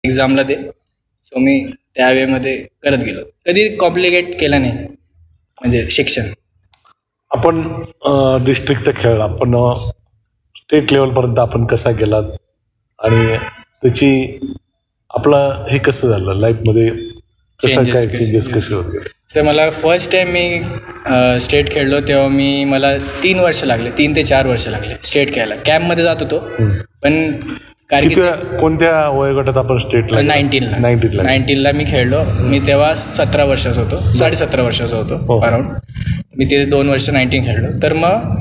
एक्झामला दे. So मी त्या वेमध्ये करत गेलो, कधी कॉम्प्लिकेट केलं नाही म्हणजे शिक्षण. आपण डिस्ट्रिक्ट तर खेळला, पण स्टेट लेवलपर्यंत आपण कसा गेलात आणि त्याची आपलं हे कसं झालं लाईफमध्ये, कसं काय चेंजेस कसे होते? तर मला फर्स्ट टाइम मी स्टेट खेळलो तेव्हा मला 3 वर्ष लागले, 3 ते 4 वर्ष लागले स्टेट खेळायला. कॅम्पमध्ये जात होतो, पण कोणत्या वयोगटात आपण स्टेटला? 19ला मी खेळलो. मी तेव्हा 17 वर्षाचा होतो, 17.5 वर्षाचा होतो अराउंड. मी ते 2 वर्ष 19 खेळलो. तर मग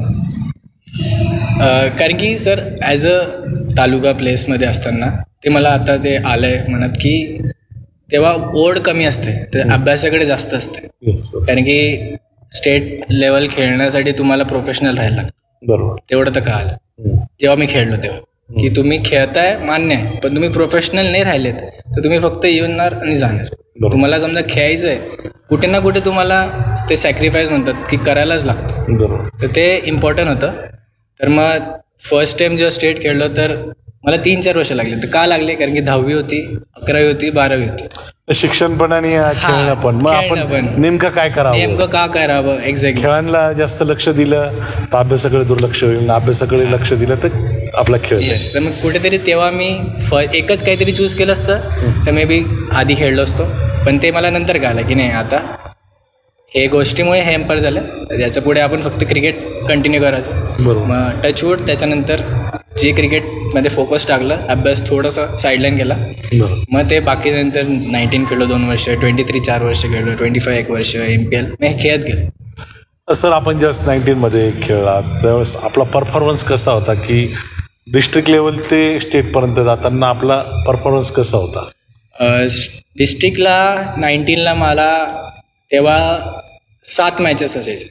कारण की सर ॲज अ तालुका प्लेसमध्ये असताना ते मला आता ते आलंय म्हणत की तेव्हा ओढ कमी असते, तर अभ्यासाकडे जास्त असते. कारण की स्टेट लेवल खेळण्यासाठी तुम्हाला प्रोफेशनल राहायला लागतं. बरोबर, तेवढं तर कळालं जेव्हा मी खेळलो तेव्हा, की तुम्ही खेळताय मान्य आहे, पण तुम्ही प्रोफेशनल नाही राहिलेत तर तुम्ही फक्त येणार आणि जाणार. तुम्हाला समजा खेळायचं आहे, कुठे ना कुठे तुम्हाला ते सॅक्रिफाईस म्हणतात की करायलाच लागतं. बरोबर, तर ते इम्पॉर्टंट होतं. तर मग फर्स्ट टाइम जेव्हा स्टेट खेळलो तर मला 3-4 वर्ष लागले. तर का लागले? कारण की 10वी होती, 11वी होती, 12वी होती. शिक्षण पण आणि खेळणं पण. मग आपण नेमकं काय करावं? एक्झॅक्टली. खेळांना जास्त लक्ष दिलं तर अभ्यासाकडे दुर्लक्ष होईल, अभ्यासाकडे लक्ष दिलं तर आपला खेळ. येस. तर मग कुठेतरी तेव्हा मी एकच काहीतरी चूज केलं असतं तर मे बी आधी खेळलो असतो. पण ते मला नंतर कळालं की नाही, आता हे गोष्टीमुळे हे एम्पायर झालं, तर याच्या पुढे आपण फक्त क्रिकेट कंटिन्यू करायचं. बरोबर. मग टचवूड त्याच्यानंतर जे क्रिकेटमध्ये फोकस टाकलं, अभ्यास थोडासा साईडलाईन केला. मग ते बाकी नंतर 19 खेळलो 2 वर्ष, 23 4 वर्ष खेळलो, 25 1 वर्ष, MPL मी खेळत गेलो. सर आपण जस्ट 19मध्ये खेळला त्यावेळेस आपला परफॉर्मन्स कसा होता, की डिस्ट्रिक्ट लेवल ते स्टेटपर्यंत जाताना आपला परफॉर्मन्स कसा होता? डिस्ट्रिक्टला 19ला मला तेव्हा 7 मॅचेस असायचे.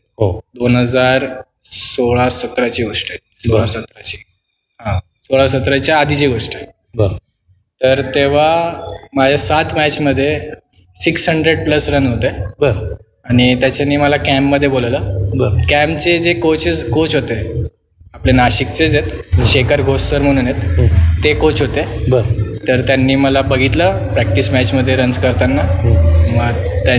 2016-17ची गोष्ट आहे. 16-17ची 16-17च्या आधीची गोष्ट आहे. तर तेव्हा माझ्या 7 मॅचमध्ये 600+ रन होते. आणि त्याच्याने मला कॅम्पमध्ये बोलवलं. कॅम्पचे जे कोच होते आपले नाशिकचेच आहेत, शेखर घोष सर म्हणून आहेत, ते कोच होते. तर त्यांनी मला बघितलं प्रॅक्टिस मॅचमध्ये रन्स करताना. मग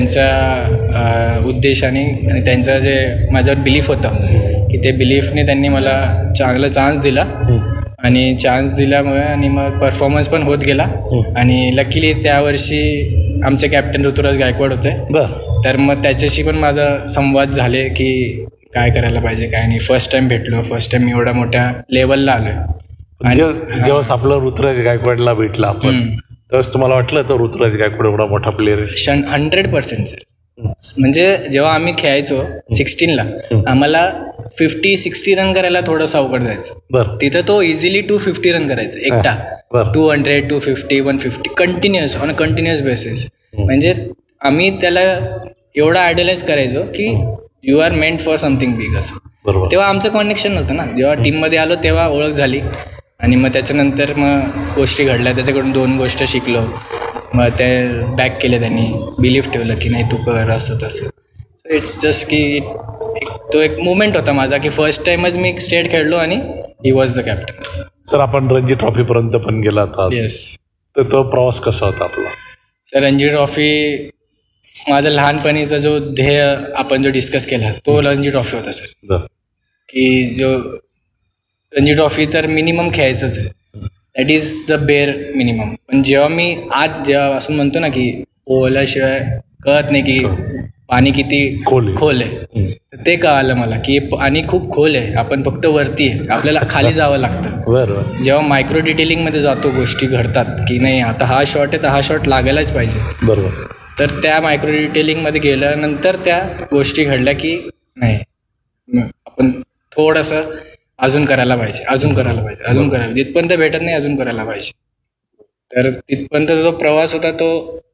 त्यांच्या उद्देशाने आणि त्यांचं जे माझ्यावर बिलीफ होतं की ते बिलीफने त्यांनी मला चांगला चान्स दिला. आणि चान्स दिल्यामुळे आणि मग परफॉर्मन्स पण होत गेला. आणि लकीली त्यावर्षी आमचे कॅप्टन ऋतुराज गायकवाड होते. तर मग त्याच्याशी पण माझा संवाद झाले की काय करायला पाहिजे काय नाही. फर्स्ट टाइम भेटलो, फर्स्ट टाइम एवढ्या मोठ्या लेवलला आलोय. जेव्हा आपलं ऋतुराज गायकवाडला भेटला आपण, त्यावेळेस तुम्हाला वाटलं तर ऋतुराज गायकवाड एवढा मोठा प्लेअर आहे? 100% सर. म्हणजे जेव्हा आम्ही खेळायचो 16ला, आम्हाला 50-60 रन करायला थोडंसं अवघड जायचं. तिथं तो इझिली 250 रन करायचं एकटा. 200, 250, 150 continuous on a continuous basis. म्हणजे आम्ही त्याला एवढा आयडलाइज करायचो की you are meant for something big असं. तेव्हा आमचं कनेक्शन नव्हतं ना. जेव्हा टीममध्ये आलो तेव्हा ओळख झाली. आणि मग त्याच्यानंतर मग गोष्टी घडल्या, त्याच्याकडून 2 गोष्ट शिकलो. मग ते बॅक केले त्यांनी, बिलीफ ठेवलं की नाही तू कर असं तसं. इट्स जस्ट की तो एक मुवमेंट होता माझा की फर्स्ट टाइमच मी स्टेट खेळलो आणि he was the captain. Sir आपण रणजी ट्रॉफीपर्यंत पण गेला होता. येस. तर तो प्रवास कसा होता आपला? तर रणजी ट्रॉफी माझा लहानपणीचा जो ध्येय आपण जो डिस्कस केला तो रणजी ट्रॉफी होता सर. की जो रणजी ट्रॉफी तर मिनिमम खेळायचंच आहे, that is the bare minimum. पण जेव्हा असं म्हणतो ना की पोहल्याशिवाय कळत नाही की पाणी किती खोल आहे, ते कळालं मला की पाणी खूप खोल आहे, आपण फक्त वरती आहे, आपल्याला खाली जावं लागतं. जेव्हा मायक्रो डिटेलिंगमध्ये जातो गोष्टी घडतात की नाही आता हा शॉट आहे तर हा शॉट लागायलाच पाहिजे. तर त्या मायक्रो डिटेलिंगमध्ये गेल्यानंतर त्या गोष्टी घडल्या की नाही आपण थोडंसं अजून करायला पाहिजे. जिथपर्यंत भेटत नाही अजून करायला पाहिजे. तर तिथपर्यंत जो प्रवास होता तो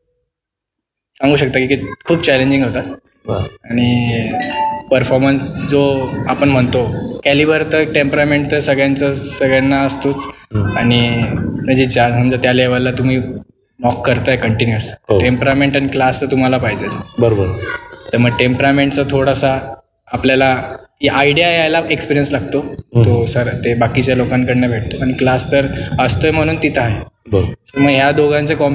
सांगू शकता की खूप चॅलेंजिंग होता. आणि परफॉर्मन्स जो आपण म्हणतो कॅलिबर तर टेम्परामेंट तर सगळ्यांना असतोच. आणि म्हणजे समजा त्या लेवलला तुम्ही नॉक करताय कंटिन्युअस, टेम्परामेंट आणि क्लास तर तुम्हाला पाहिजे. तर मग टेम्परामेंटचा थोडासा आपल्याला आयडिया यायला एक्सपिरियन्स लागतो तो सर, ते बाकीच्या लोकांकडनं भेटतो. आणि क्लास तर असतोय म्हणून तिथं आहे. बरं. मग ह्या दोघांचं